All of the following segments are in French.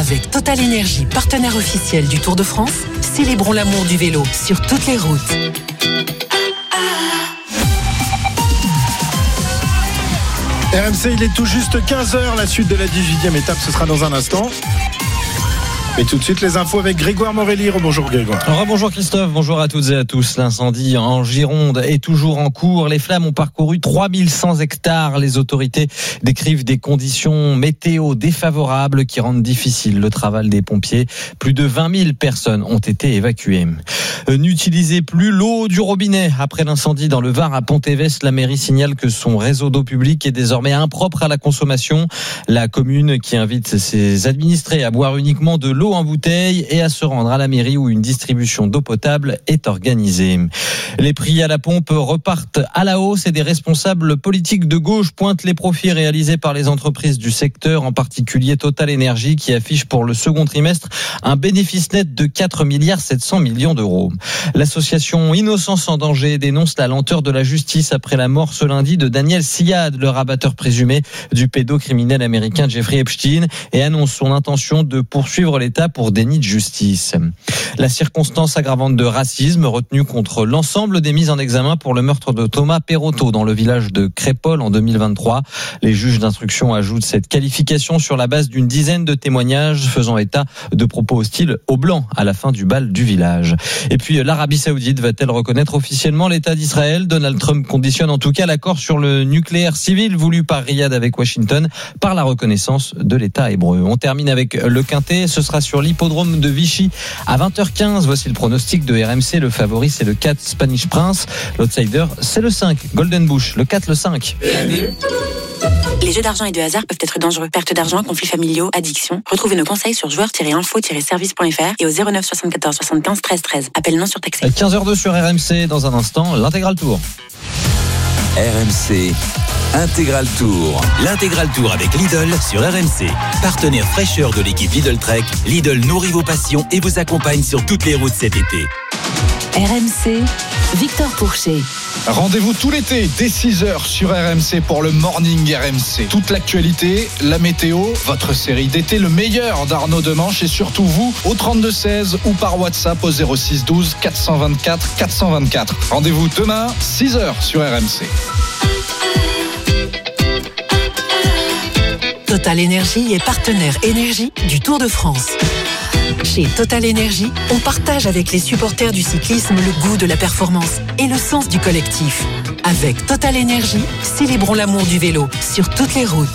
Avec Total Énergie, partenaire officiel du Tour de France, célébrons l'amour du vélo sur toutes les routes. RMC, il est tout juste 15h, la suite de la 18e étape, ce sera dans un instant. Mais tout de suite, les infos avec Grégoire Morelli. Bonjour Grégoire. Bonjour Christophe, bonjour à toutes et à tous. L'incendie en Gironde est toujours en cours. Les flammes ont parcouru 3100 hectares. Les autorités décrivent des conditions météo défavorables qui rendent difficile le travail des pompiers. Plus de 20 000 personnes ont été évacuées. N'utilisez plus l'eau du robinet. Après l'incendie dans le Var à Pontévès, la mairie signale que son réseau d'eau publique est désormais impropre à la consommation. La commune qui invite ses administrés à boire uniquement de l'eau en bouteille et à se rendre à la mairie où une distribution d'eau potable est organisée. Les prix à la pompe repartent à la hausse et des responsables politiques de gauche pointent les profits réalisés par les entreprises du secteur, en particulier Total Énergie qui affiche pour le second trimestre un bénéfice net de 4,7 milliards d'euros. L'association Innocence en danger dénonce la lenteur de la justice après la mort ce lundi de Daniel Syad, le rabatteur présumé du pédocriminel américain Jeffrey Epstein, et annonce son intention de poursuivre l'État pour déni de justice. La circonstance aggravante de racisme retenue contre l'ensemble des mises en examen pour le meurtre de Thomas Perotto dans le village de Crépol en 2023. Les juges d'instruction ajoutent cette qualification sur la base d'une dizaine de témoignages faisant état de propos hostiles aux Blancs à la fin du bal du village. Et puis l'Arabie Saoudite va-t-elle reconnaître officiellement l'État d'Israël ? Donald Trump conditionne en tout cas l'accord sur le nucléaire civil voulu par Riyad avec Washington par la reconnaissance de l'État hébreu. On termine avec le Quintet, ce sera sur l'hippodrome de Vichy à 20h15. Voici le pronostic de RMC. Le favori c'est le 4 Spanish Prince, l'outsider c'est le 5 Golden Bush, le 4 le 5. Les jeux d'argent et de hasard peuvent être dangereux. Perte d'argent, conflits familiaux, addiction. Retrouvez nos conseils sur joueurs-info-service.fr et au 09 74 75 13 13. Appel non surtaxé. 15h02 sur RMC. Dans un instant, l'intégral tour. RMC Intégral Tour. L'Intégral Tour avec Lidl sur RMC. Partenaire fraîcheur de l'équipe Lidl Trek, Lidl nourrit vos passions et vous accompagne sur toutes les routes cet été. RMC, Victor Pourchet. Rendez-vous tout l'été dès 6h sur RMC pour le Morning RMC. Toute l'actualité, la météo, votre série d'été, le meilleur d'Arnaud Demanche et surtout vous au 32-16 ou par WhatsApp au 06 12 424 424. Rendez-vous demain 6h sur RMC. Total Énergie est partenaire énergie du Tour de France. Chez Total Énergie, on partage avec les supporters du cyclisme le goût de la performance et le sens du collectif. Avec Total Énergie, célébrons l'amour du vélo sur toutes les routes.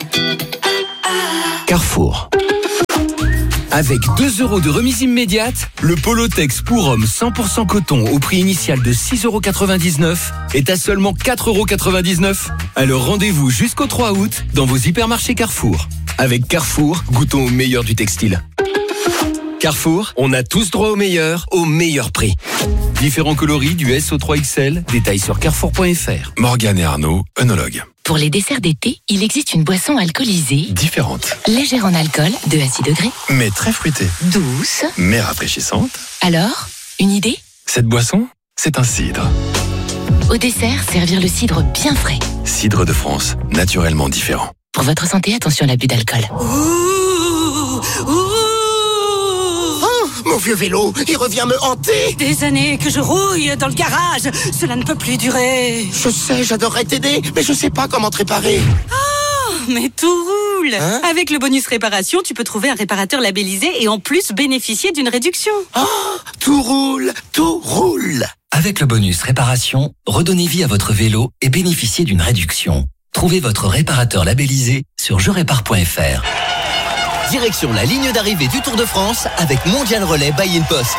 Carrefour. Avec 2 € de remise immédiate, le Polotex pour homme 100% coton au prix initial de 6,99 € est à seulement 4,99 €. Alors rendez-vous jusqu'au 3 août dans vos hypermarchés Carrefour. Avec Carrefour, goûtons au meilleur du textile. Carrefour, on a tous droit au meilleur prix. Différents coloris du S au 3XL, détails sur carrefour.fr. Morgane et Arnaud, œnologues. Pour les desserts d'été, il existe une boisson alcoolisée, Différente, légère en alcool, de à 6 degrés, mais très fruitée, douce. mais rafraîchissante. Alors, une idée ? Cette boisson, c'est un cidre. Au dessert, servir le cidre bien frais. Cidre de France, naturellement différent. Pour votre santé, attention à l'abus d'alcool. Mon vieux vélo, il revient me hanter. Des années que je rouille dans le garage. Cela ne peut plus durer. Je sais, j'adorerais t'aider, mais je sais pas comment te réparer. Oh, mais tout roule. Avec le bonus réparation, tu peux trouver un réparateur labellisé et en plus bénéficier d'une réduction. Oh, tout roule, tout roule. Avec le bonus réparation, redonnez vie à votre vélo et bénéficiez d'une réduction. Trouvez votre réparateur labellisé sur jerépare.fr. Direction la ligne d'arrivée du Tour de France avec Mondial Relais by InPost.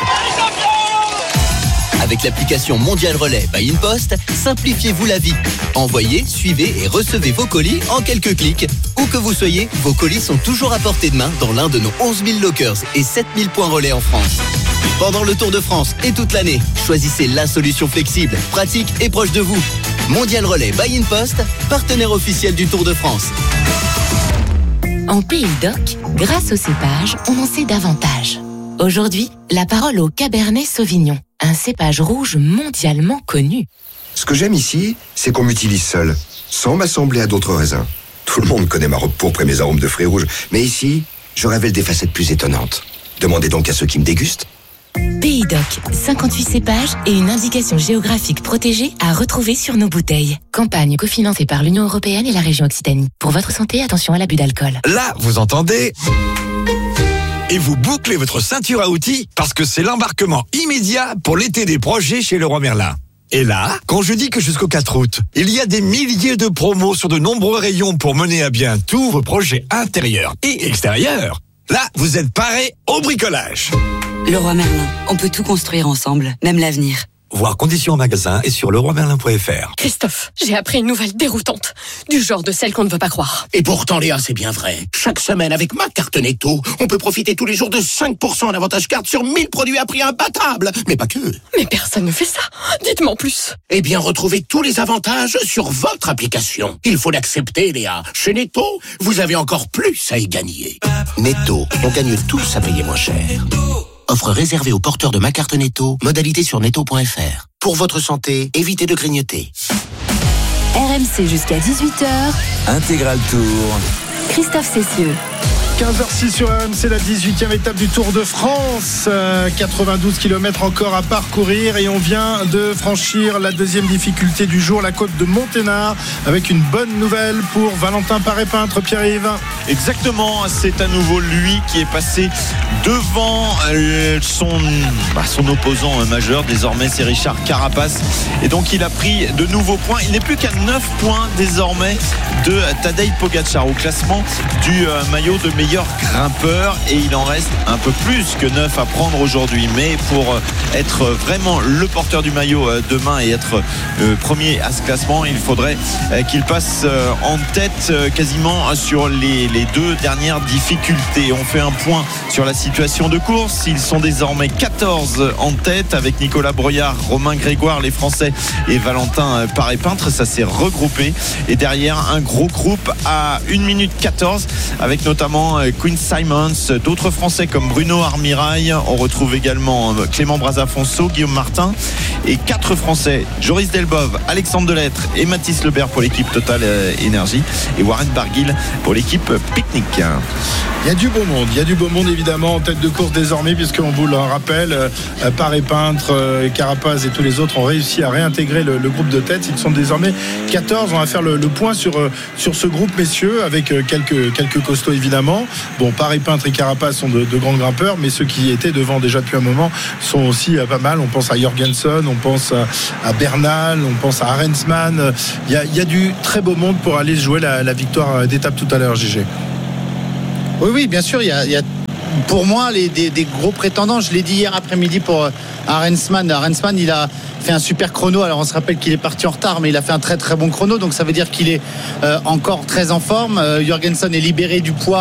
Avec l'application Mondial Relais by InPost, simplifiez-vous la vie. Envoyez, suivez et recevez vos colis en quelques clics. Où que vous soyez, vos colis sont toujours à portée de main dans l'un de nos 11 000 lockers et 7 000 points relais en France. Pendant le Tour de France et toute l'année, choisissez la solution flexible, pratique et proche de vous. Mondial Relais by InPost, partenaire officiel du Tour de France. En Pays d'Oc, grâce au cépage, on en sait davantage. Aujourd'hui, la parole au Cabernet Sauvignon, un cépage rouge mondialement connu. Ce que j'aime ici, c'est qu'on m'utilise seul, sans m'assembler à d'autres raisins. Tout le monde connaît ma robe pourpre et mes arômes de fruits rouges, mais ici, je révèle des facettes plus étonnantes. Demandez donc à ceux qui me dégustent. Pays Doc, 58 cépages et une indication géographique protégée à retrouver sur nos bouteilles. Campagne cofinancée par l'Union européenne et la région Occitanie. Pour votre santé, attention à l'abus d'alcool. Là, vous entendez ? Et vous bouclez votre ceinture à outils parce que c'est l'embarquement immédiat pour l'été des projets chez Leroy Merlin. Et là, quand je dis que jusqu'au 4 août, il y a des milliers de promos sur de nombreux rayons pour mener à bien tous vos projets intérieurs et extérieurs, là, vous êtes parés au bricolage. Leroy Merlin, on peut tout construire ensemble, même l'avenir. Voir conditions en magasin et sur leroymerlin.fr. Christophe, j'ai appris une nouvelle déroutante. Du genre de celle qu'on ne veut pas croire. Et pourtant, Léa, c'est bien vrai. Chaque semaine, avec ma carte Netto, on peut profiter tous les jours de 5% d'avantage carte sur 1000 produits à prix imbattable. Mais pas que. Mais personne ne fait ça. Dites-moi en plus. Eh bien, retrouvez tous les avantages sur votre application. Il faut l'accepter, Léa. Chez Netto, vous avez encore plus à y gagner. Netto, on gagne tous à payer moins cher. Offre réservée aux porteurs de ma carte Netto. Modalité sur netto.fr. Pour votre santé, évitez de grignoter. RMC jusqu'à 18h. Intégral Tour. Christophe Cessieux. 15h06 sur RMC, la 18e étape du Tour de France. 92 km encore à parcourir et on vient de franchir la deuxième difficulté du jour, la côte de Monténard, avec une bonne nouvelle pour Valentin Paré-Peintre, Pierre-Yves. Exactement, c'est à nouveau lui qui est passé devant son opposant majeur. Désormais, c'est Richard Carapace. Et donc, il a pris de nouveaux points. Il n'est plus qu'à 9 points désormais de Tadej Pogačar au classement du maillot de meilleur grimpeur. Et il en reste un peu plus que 9 à prendre aujourd'hui. Mais pour être vraiment le porteur du maillot demain et être premier à ce classement, il faudrait qu'il passe en tête quasiment sur les deux dernières difficultés. On fait un point sur la situation de course. Ils sont désormais 14 en tête avec Nicolas Breuillard, Romain Grégoire, les Français, et Valentin Paré-Peintre. Ça s'est regroupé. Et derrière, un gros groupe à 1 minute 14 avec notamment Quinn Simons, d'autres Français comme Bruno Armirail. On retrouve également Clément Brazafonso, Guillaume Martin et 4 Français, Joris Delbov, Alexandre Delettre et Mathis Lebert pour l'équipe Total Énergie et Warren Barguil pour l'équipe Picnic. Il y a du beau monde évidemment en tête de course désormais, puisqu'on vous le rappelle, Paré-Peintre, Carapace et tous les autres ont réussi à réintégrer le groupe de tête. Ils sont désormais 14. On va faire le point sur ce groupe, messieurs, avec quelques costauds évidemment. Bon, Paré-Peintre et Carapace sont de grands grimpeurs, mais ceux qui étaient devant déjà depuis un moment sont aussi pas mal. On pense à Jorgensen, on pense à Bernal, on pense à Arensman. Il y a du très beau monde pour aller jouer la victoire d'étape tout à l'heure, GG. Oui, bien sûr, il y a pour moi des gros prétendants. Je l'ai dit hier après-midi pour Arensman. Arensman, il a fait un super chrono. Alors on se rappelle qu'il est parti en retard, mais il a fait un très très bon chrono, donc ça veut dire qu'il est encore très en forme. Jorgensen est libéré du poids